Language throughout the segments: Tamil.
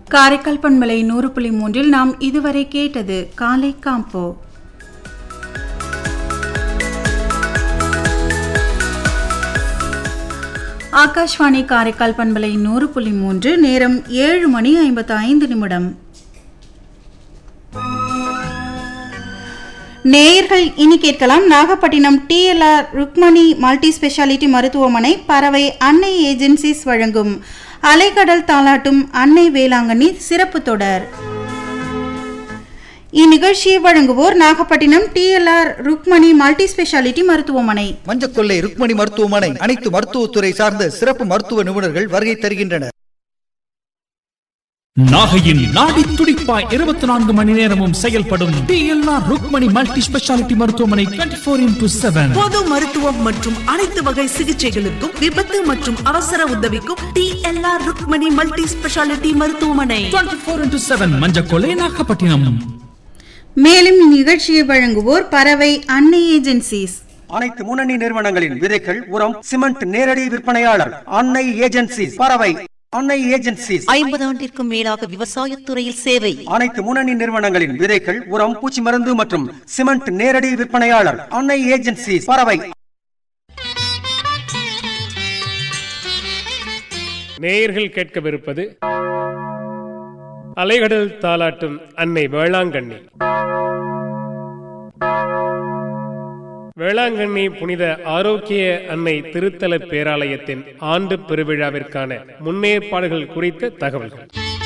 காரைக்கால் பண்பலை 100.3 நாம் இதுவரை கேட்டது காலை காம்போ. ஆகாஷ்வாணி காரைக்கால் பண்பலை 100.3 நேரம் 7:55. நேயர்கள் இனி கேட்கலாம். Nagapattinam TLR Rukmani multi speciality மருத்துவமனை பறவை அன்னை ஏஜென்சிஸ் வழங்கும் அலைக்கடல் தாலாட்டும் அன்னை வேளாங்கண்ணி சிறப்பு தொடர். இந்நிகழ்ச்சியை வழங்குவோர் Nagapattinam TLR Rukmani multi speciality மருத்துவமனை. மஞ்சக்கொள்ளை ருக்மணி மருத்துவமனை அனைத்து மருத்துவத்துறை சார்ந்த சிறப்பு மருத்துவ நிபுணர்கள் வருகை தருகின்றனர். நாகையின் நாடி துடிப்பாய் 24 மணி நேரமும் செயல்படும் TLR ருக்மணி மல்டி ஸ்பெஷாலிட்டி மருத்துவமனை 24x7. பொது மருத்துவம் மற்றும் அனைத்து வகை சிகிச்சைகளுக்கும் விபத்து மற்றும் அவசர உதவிக்கும் TLR ருக்மணி மல்டி ஸ்பெஷாலிட்டி மருத்துவமனை 24x7 மஞ்சக்கொள்ளை நாகப்பட்டினம். மேலும் இந்நிகழ்ச்சியை வழங்குவோர் பறவை அன்னை ஏஜென்சிஸ். அனைத்து முன்னணி நிறுவனங்களின் விதைகள், உரம், சிமெண்ட் நேரடி விற்பனையாளர் அன்னை ஏஜென்சிஸ். பறவை அன்னை ஏஜென்சிஸ் 50 ஆண்டிற்கும் மேலாக விவசாயத்துறையில் சேவை. அனைத்து முன்னணி நிறுவனங்களின் விதைகள், உரம், பூச்சி மருந்து மற்றும் சிமெண்ட் நேரடி விற்பனையாளர் அன்னை ஏஜென்சிஸ். பறவை. நேயர்கள் கேட்கவிருப்பது அலைகடல் தாலாட்டும் அன்னை வேளாங்கண்ணி. வேளாங்கண்ணி புனித ஆரோக்கிய அன்னை திருத்தல பேராலயத்தின் ஆண்டு பெருவிழாவிற்கான முன்னேற்பாடுகள் குறித்த தகவல்கள்.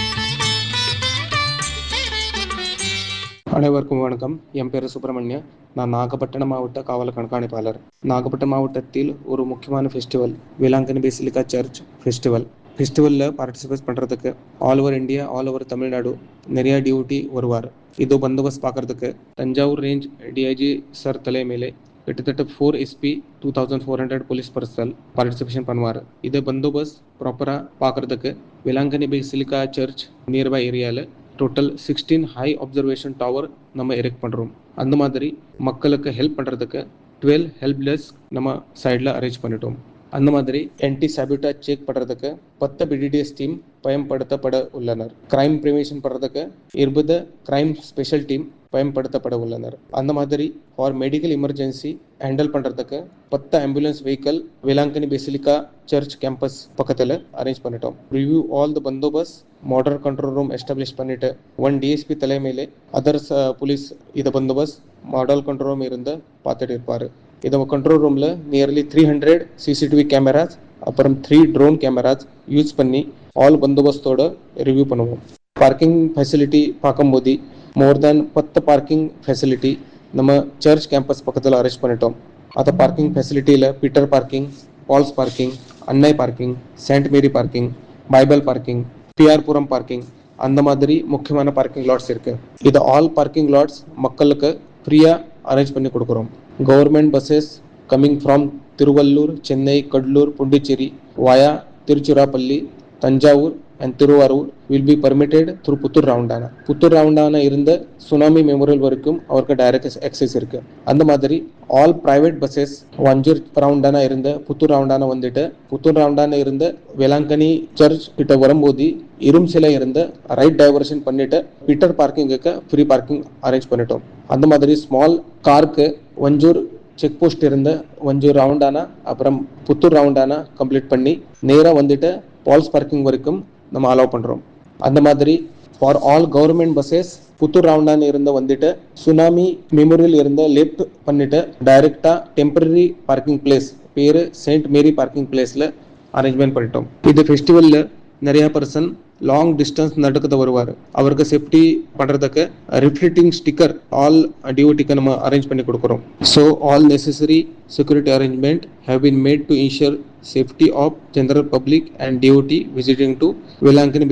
அனைவருக்கும் வணக்கம். என் பேர் சுப்பிரமணிய. நான் நாகப்பட்டினம் மாவட்ட காவல் கண்காணிப்பாளர். நாகப்பட்டினம் மாவட்டத்தில் ஒரு முக்கியமான ஃபெஸ்டிவல் வேளாங்கண்ணி பேசிலிக்கா சர்ச் ஃபெஸ்டிவலில் பார்ட்டிசிபேட் பண்ணுறதுக்கு all over India, all over Tamil Nadu நிறையா டியூட்டி வருவார். இது பந்தோபஸ்த் பார்க்குறதுக்கு தஞ்சாவூர் ரேஞ்ச் DIG சார் தலைமையிலே கிட்டத்தட்ட 4 SP 2400 போலீஸ் பர்சனல் பார்ட்டிசிபேஷன் பண்ணுவார். இதை பந்தோபஸ்த் ப்ராப்பராக பார்க்குறதுக்கு வேளாங்கண்ணி பேசிலிக்கா சர்ச் நியர்பை ஏரியாவில் டோட்டல் 16 ஹை அப்சர்வேஷன் டவர் நம்ம எரெக்ட் பண்ணுறோம். அந்த மாதிரி மக்களுக்கு ஹெல்ப் பண்ணுறதுக்கு 12 ஹெல்ப் டெஸ்க் நம்ம சைடில் அரேஞ்ச் பண்ணிட்டோம். அந்த மாதிரி ஆன்டி சாபிட்டாஜ் செக் பண்ணுறதுக்கு 10 BDDS டீம் பயன்படுத்தப்பட உள்ளனர். கிரைம் ப்ரிவென்ஷன் பண்ணுறதுக்கு 20 கிரைம் ஸ்பெஷல் டீம் பயன்படுத்தப்பட உள்ளனர். அந்த மாதிரி ஃபார் மெடிக்கல் எமர்ஜென்சி ஹேண்டில் பண்ணுறதுக்கு 10 ambulance vehicle Velankanni பேசிலிக்கா search campus பக்கத்தில் அரேஞ்ச் பண்ணிட்டோம். Review all the bandobast model control room establish பண்ணிட்டு 1 DSP தலைமையிலே அதர்ஸ் போலீஸ் இதை பந்தோபஸ்த் மாடல் கண்ட்ரோல் ரூம் இருந்து பார்த்துட்டு இருப்பார். இதை கண்ட்ரோல் ரூமில் நியர்லி 300 CCTV கேமராஸ் அப்புறம் 3 ட்ரோன் கேமராஸ் யூஸ் பண்ணி ஆல் பந்தோபஸ்தோட ரிவ்யூ பண்ணுவோம். பார்க்கிங் ஃபெசிலிட்டி பார்க்கும்போது மோர் தேன் 10 பார்க்கிங் ஃபெசிலிட்டி நம்ம சர்ச் கேம்பஸ் பக்கத்தில் அரேஞ்ச் பண்ணிட்டோம். அந்த parking ஃபெசிலிட்டியில் Peter parking, balls parking, அன்னை பார்க்கிங், செயின்ட் மேரி parking, Bible parking, P R Puram parking, அந்த மாதிரி முக்கியமான பார்க்கிங் லாட்ஸ் இருக்குது. இது ஆல் பார்க்கிங் லாட்ஸ் மக்களுக்கு ஃப்ரீயாக அரேஞ்ச் பண்ணி கொடுக்குறோம். Government buses coming from Tiruvallur, Chennai, Kadlur, Pondicherry via Tiruchirappalli, Tanjavur and Tiruvarur will be permitted through Puttur Roundana. Puttur Roundana இருந்த சுனாமி மெமோரியல் வரைக்கும் அவருக்கு டைரக்ட் ஆக்சஸ் இருக்கு. அந்த மாதிரி ஆல் பிரைவேட் பஸ்ஸஸ் வஞ்சூர் ரவுண்டானா இருந்த புத்தூர் ரவுண்டானா வந்துட்டு புத்தூர் ரவுண்டானா இருந்த வேளாங்கண்ணி சர்ச் கிட்ட வரும்போது இரும் சிலை இருந்த ரைட் டைவர்ஷன் பண்ணிட்டு பீட்டர் பார்க்கிங்குக்கு ஃப்ரீ பார்க்கிங் அரேஞ்ச் பண்ணிட்டோம். அந்த மாதிரி ஸ்மால் காருக்கு வஞ்சூர் செக் போஸ்ட் இருந்த வஞ்சூர் ரவுண்டானா அப்புறம் புத்தூர் ரவுண்டானா கம்ப்ளீட் பண்ணி நேராக வந்துட்டு பால்ஸ் பார்க்கிங் வரைக்கும் நம்ம அலோவ் பண்ணுறோம். அந்த மாதிரி for all government buses Puthur ரவுண்டான இருந்த வந்துட்டு சுனாமி மெமோரியல் இருந்த லெஃப்ட் பண்ணிட்டு டைரெக்டாக டெம்பரரி பார்க்கிங் பிளேஸ் பேர் செயின்ட் மேரி பார்க்கிங் பிளேஸில் அரேஞ்ச்மெண்ட் பண்ணிட்டோம். இது ஃபெஸ்டிவலில் நிறையா பர்சன் லாங் டிஸ்டன்ஸ் நடக்குது வருவார். அவருக்கு சேஃப்டி பண்ணுறதுக்கு ரிஃப்ளெக்டிங் ஸ்டிக்கர் ஆல் டிஓடிக்கு நம்ம அரேஞ்ச் பண்ணி கொடுக்குறோம். So all necessary security arrangement have been made to ensure safety of general public and DOT visiting to Velankanni